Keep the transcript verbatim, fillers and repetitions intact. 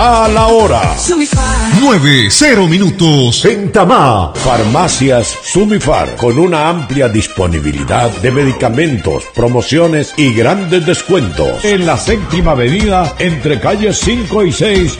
A la hora. nueve, cero minutos. En Tamá, Farmacias Sumifar, con una amplia disponibilidad de medicamentos, promociones y grandes descuentos. En la séptima avenida, entre calles cinco y seis